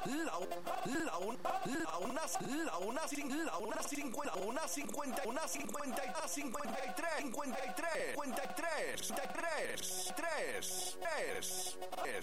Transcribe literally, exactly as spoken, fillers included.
la la una la una la una la una cincuenta la una cincuenta una cincuenta y cincuenta y tres cincuenta y tres cincuenta y tres tres tres tres tres